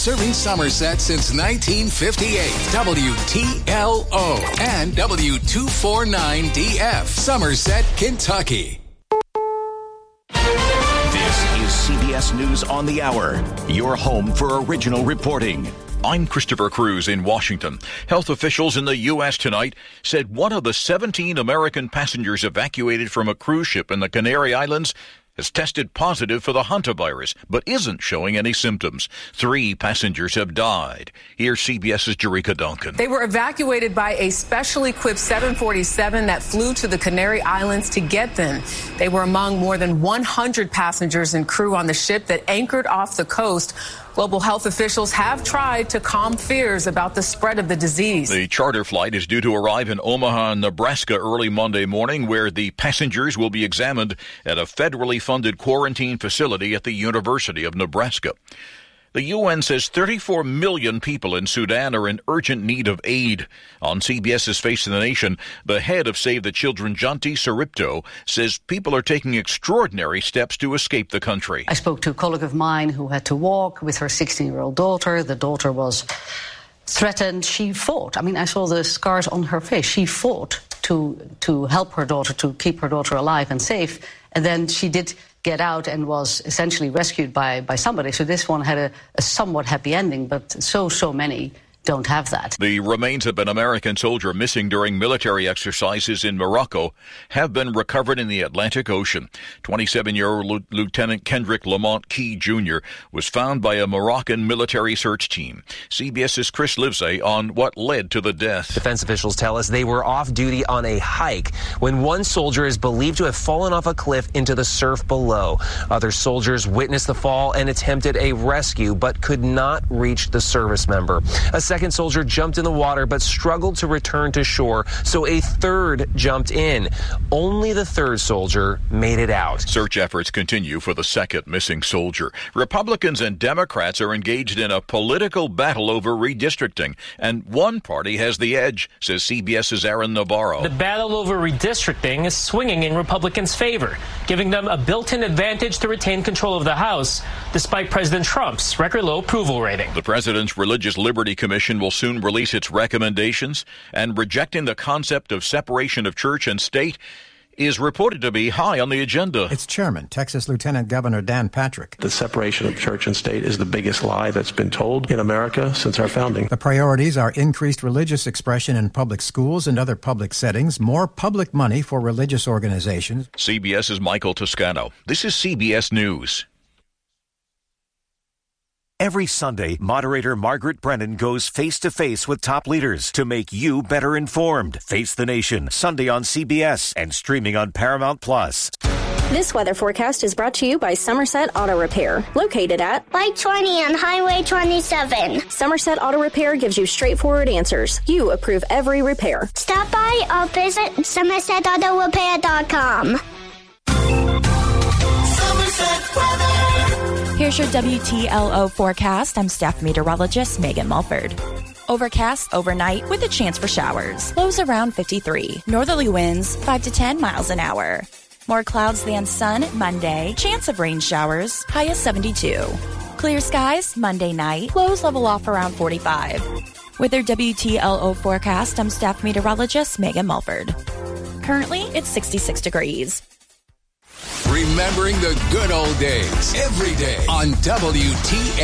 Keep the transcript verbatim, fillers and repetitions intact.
Serving Somerset since nineteen fifty-eight. W T L O and W two forty-nine D F. Somerset, Kentucky. This is C B S News on the Hour, your home for original reporting. I'm Christopher Cruz in Washington. Health officials in the U S tonight said one of the seventeen American passengers evacuated from a cruise ship in the Canary Islands has tested positive for the hantavirus, but isn't showing any symptoms. Three passengers have died. Here's CBS's Jerika Duncan. They were evacuated by a specially equipped seven forty-seven that flew to the Canary Islands to get them. They were among more than one hundred passengers and crew on the ship that anchored off the coast. Global health officials have tried to calm fears about the spread of the disease. The charter flight is due to arrive in Omaha, Nebraska early Monday morning, where the passengers will be examined at a federally funded quarantine facility at the University of Nebraska. The U N says thirty-four million people in Sudan are in urgent need of aid. On CBS's Face of the Nation, the head of Save the Children, Janti Saripto, says people are taking extraordinary steps to escape the country. I spoke to a colleague of mine who had to walk with her sixteen-year-old daughter. The daughter was threatened. She fought. I mean, I saw the scars on her face. She fought to to help her daughter, to keep her daughter alive and safe. And then she did get out and was essentially rescued by, by somebody. So this one had a, a somewhat happy ending, but so, so many don't have that. The remains of an American soldier missing during military exercises in Morocco have been recovered in the Atlantic Ocean. twenty-seven-year-old Lieutenant Kendrick Lamont Key Junior was found by a Moroccan military search team. CBS's Chris Livesay on what led to the death. Defense officials tell us they were off duty on a hike when one soldier is believed to have fallen off a cliff into the surf below. Other soldiers witnessed the fall and attempted a rescue but could not reach the service member. A second soldier jumped in the water but struggled to return to shore, so a third jumped in. Only the third soldier made it out. Search efforts continue for the second missing soldier. Republicans and Democrats are engaged in a political battle over redistricting, and one party has the edge, says CBS's Aaron Navarro. The battle over redistricting is swinging in Republicans' favor, giving them a built-in advantage to retain control of the House, despite President Trump's record-low approval rating. The President's Religious Liberty Commission will soon release its recommendations, and rejecting the concept of separation of church and state is reported to be high on the agenda. Its chairman, Texas Lieutenant Governor Dan Patrick. The separation of church and state is the biggest lie that's been told in America since our founding. The priorities are increased religious expression in public schools and other public settings, more public money for religious organizations. CBS's Michael Toscano. This is C B S News. Every Sunday, moderator Margaret Brennan goes face-to-face with top leaders to make you better informed. Face the Nation, Sunday on C B S and streaming on Paramount Plus. This weather forecast is brought to you by Somerset Auto Repair, located at Light twenty on Highway twenty-seven. Somerset Auto Repair gives you straightforward answers. You approve every repair. Stop by or visit somerset auto repair dot com. Somerset weather. Here's your W T L O forecast. I'm staff meteorologist Megan Mulford. Overcast overnight with a chance for showers. Lows around fifty-three. Northerly winds five to ten miles an hour. More clouds than sun Monday. Chance of rain showers. High of seventy-two. Clear skies Monday night. Lows level off around forty-five. With your W T L O forecast, I'm staff meteorologist Megan Mulford. Currently, it's sixty-six degrees. Remembering the good old days every day on W T